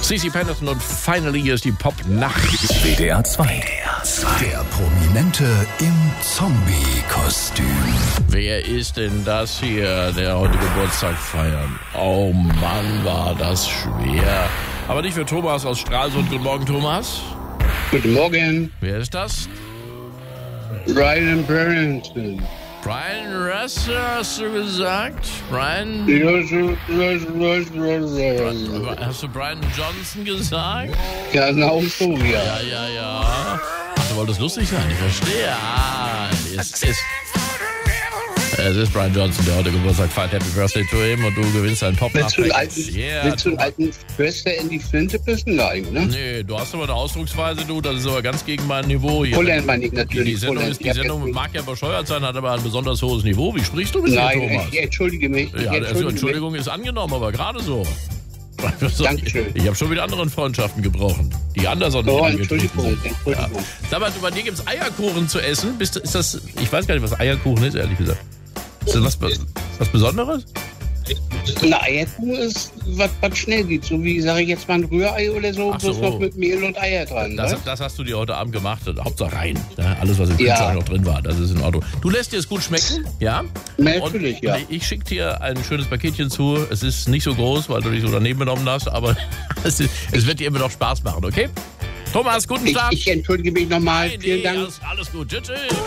CeCe Peniston und Finally hier ist die Pop-Nacht. WDR 2. Der Prominente im Zombie-Kostüm. Wer ist denn das hier, der heute Geburtstag feiert? Oh Mann, war das schwer. Aber nicht für Thomas aus Stralsund. Guten Morgen, Thomas. Guten Morgen. Wer ist das? Brian Branson. Brian Russell, hast du gesagt? Brian... Hast du Brian Johnson gesagt? Genau so, ja. Ja. Ach, du wolltest lustig sein, ich verstehe. Es ist Brian Johnson, der heute Geburtstag feiert. Happy Birthday to him und du gewinnst einen pop Willst du einen alten Förster in die Flinte pissen? Nein, ne? Nee, du hast aber eine Ausdrucksweise, das ist aber ganz gegen mein Niveau hier. Holland meine ich natürlich. Die Sendung mag ja bescheuert sein, hat aber ein besonders hohes Niveau. Wie sprichst du mit mir, Thomas? Nein, ich entschuldige mich. Entschuldigung ist angenommen, aber gerade so. Dankeschön. Ich habe schon wieder anderen Freundschaften gebrochen, die anders an mich angetreten sind. Ja. Sag mal, bei dir gibt es Eierkuchen zu essen. Ist das, ich weiß gar nicht, was Eierkuchen ist, ehrlich gesagt. Ist das was Besonderes? Eine Eierkuchen ist, was schnell geht. So wie, sage ich jetzt mal, ein Rührei oder so, bloß noch mit Mehl und Eier dran. Das hast du dir heute Abend gemacht. Hauptsache rein. Ja, alles, was im Kühlschrank noch drin war, das ist in Ordnung. Du lässt dir es gut schmecken, ja? Natürlich, ja. Ich schicke dir ein schönes Paketchen zu. Es ist nicht so groß, weil du dich so daneben genommen hast, aber es wird dir immer noch Spaß machen, okay? Thomas, guten Start. Ich entschuldige mich nochmal. Vielen Dank. Alles gut. Tschüss.